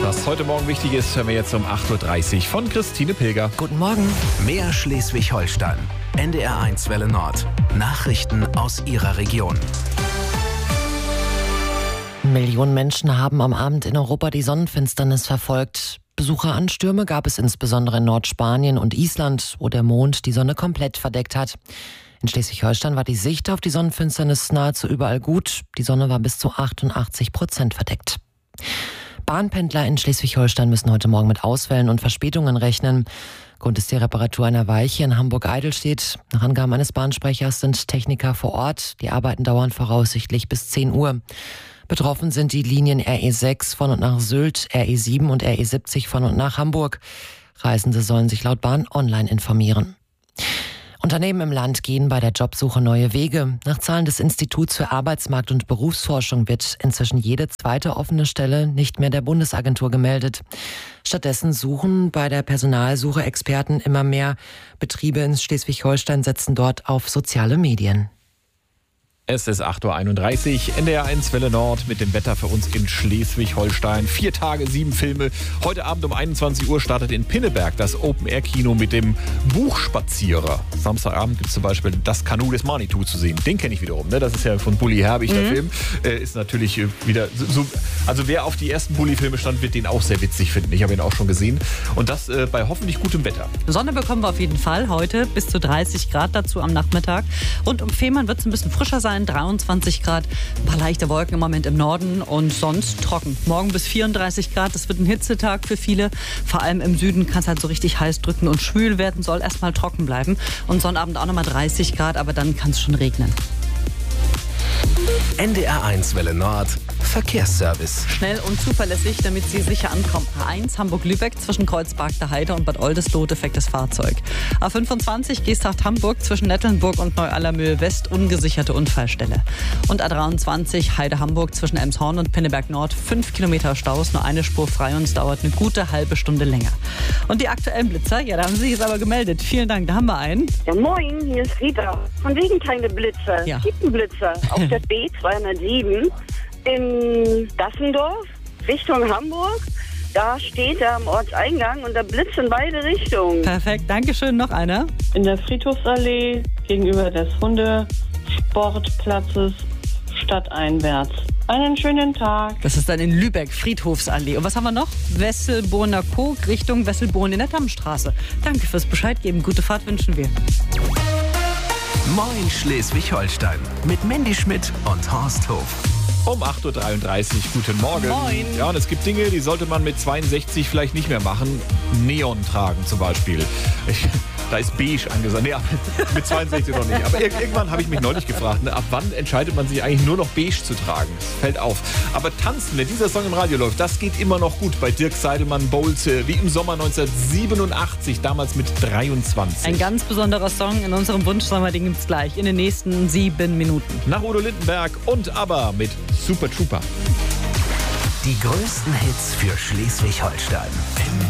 Was heute Morgen wichtig ist, hören wir jetzt um 8.30 Uhr von Christine Pilger. Guten Morgen. Mehr Schleswig-Holstein. NDR1 Welle Nord. Nachrichten aus Ihrer Region. Millionen Menschen haben am Abend in Europa die Sonnenfinsternis verfolgt. Besucheranstürme gab es insbesondere in Nordspanien und Island, wo der Mond die Sonne komplett verdeckt hat. In Schleswig-Holstein war die Sicht auf die Sonnenfinsternis nahezu überall gut. Die Sonne war bis zu 88% verdeckt. Bahnpendler in Schleswig-Holstein müssen heute Morgen mit Ausfällen und Verspätungen rechnen. Grund ist die Reparatur einer Weiche in Hamburg-Eidelstedt. Nach Angaben eines Bahnsprechers sind Techniker vor Ort. Die Arbeiten dauern voraussichtlich bis 10 Uhr. Betroffen sind die Linien RE6 von und nach Sylt, RE7 und RE70 von und nach Hamburg. Reisende sollen sich laut Bahn online informieren. Unternehmen im Land gehen bei der Jobsuche neue Wege. Nach Zahlen des Instituts für Arbeitsmarkt- und Berufsforschung wird inzwischen jede zweite offene Stelle nicht mehr der Bundesagentur gemeldet. Stattdessen suchen bei der Personalsuche Experten immer mehr. Betriebe in Schleswig-Holstein setzen dort auf soziale Medien. Es ist 8.31 Uhr, NDR1 Welle Nord mit dem Wetter für uns in Schleswig-Holstein. 4 Tage, 7 Filme. Heute Abend um 21 Uhr startet in Pinneberg das Open-Air-Kino mit dem Buchspazierer. Samstagabend gibt es zum Beispiel Das Kanu des Manitou zu sehen. Den kenne ich wiederum, ne? Das ist ja von Bully Herbig, der Film. Ist natürlich wieder so. Also wer auf die ersten Bully-Filme stand, wird den auch sehr witzig finden. Ich habe ihn auch schon gesehen. Und das bei hoffentlich gutem Wetter. Sonne bekommen wir auf jeden Fall heute, bis zu 30 Grad dazu am Nachmittag. Und um Fehmarn wird es ein bisschen frischer sein. 23 Grad, ein paar leichte Wolken im Moment im Norden und sonst trocken. Morgen bis 34 Grad, das wird ein Hitzetag für viele. Vor allem im Süden kann es halt so richtig heiß drücken und schwül werden, soll erstmal trocken bleiben. Und Sonnabend auch nochmal 30 Grad, aber dann kann es schon regnen. NDR1 Welle Nord. Verkehrsservice. Schnell und zuverlässig, damit Sie sicher ankommen. A1 Hamburg-Lübeck zwischen Kreuzberg der Heide und Bad Oldesloe defektes Fahrzeug. A25 Geesthacht-Hamburg zwischen Nettelnburg und Neu-Allermühl West ungesicherte Unfallstelle. Und A23 Heide-Hamburg zwischen Elmshorn und Pinneberg Nord 5 Kilometer Staus, nur eine Spur frei und es dauert eine gute halbe Stunde länger. Und die aktuellen Blitzer, ja, da haben Sie sich jetzt aber gemeldet. Vielen Dank, da haben wir einen. Ja, moin, hier ist Rita. Von wegen keine Blitzer. Ja. Es gibt einen Blitzer auf der B207 in Dassendorf Richtung Hamburg. Da steht er am Ortseingang und da blitzt in beide Richtungen. Perfekt, Dankeschön. Noch einer. In der Friedhofsallee gegenüber des Hundesportplatzes stadteinwärts. Einen schönen Tag. Das ist dann in Lübeck, Friedhofsallee. Und was haben wir noch? Wesselbohner Kog Richtung Wesselbohn in der Dammstraße. Danke fürs Bescheid geben. Gute Fahrt wünschen wir. Moin Schleswig-Holstein. Mit Mandy Schmidt und Horst Hof. Um 8.33 Uhr, guten Morgen. Moin. Ja, und es gibt Dinge, die sollte man mit 62 vielleicht nicht mehr machen. Neon tragen zum Beispiel. Da ist beige angesagt. Nee, mit 62 noch nicht. Aber irgendwann habe ich mich neulich gefragt, ne, ab wann entscheidet man sich eigentlich nur noch beige zu tragen? Das fällt auf. Aber tanzen, wenn dieser Song im Radio läuft, das geht immer noch gut bei Dirk Seidelmann Bowls, wie im Sommer 1987, damals mit 23. Ein ganz besonderer Song in unserem Wunschsommer, den gibt's gleich in den nächsten 7 Minuten. Nach Udo Lindenberg und ABBA mit Super Trooper. Die größten Hits für Schleswig-Holstein.